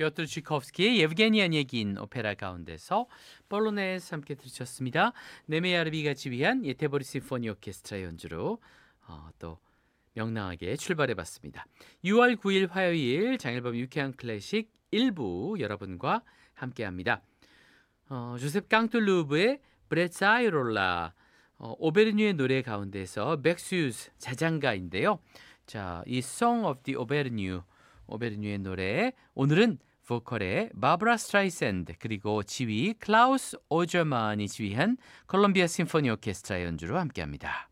피오트르 취코프스키의 예브게니 오네긴 오페라 가운데서 볼로네즈 함께 들으셨습니다. 네메야르비가 지휘한 예테보리 심포니 오케스트라 연주로 또 명랑하게 출발해봤습니다. 6월 9일 화요일 장일범 유쾌한 클래식 1부 여러분과 함께합니다. 조셉 깡툴루브의 브레사이롤라 오베르뉴의 노래 가운데서 맥스유스 자장가인데요. 자, 이 Song of the 오베르뉴의 노래 오늘은 보컬의 바브라 스트라이샌드 그리고 지휘 클라우스 오저만이 지휘한 콜롬비아 심포니 오케스트라 연주로 함께합니다.